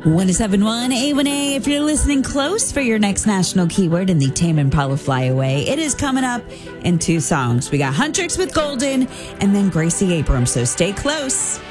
1071 A1A. If you're listening close for your next national keyword in the Tame Impala Flyaway, it is coming up in 2 songs. We got Huntrix with Golden and then Gracie Abrams. So stay close.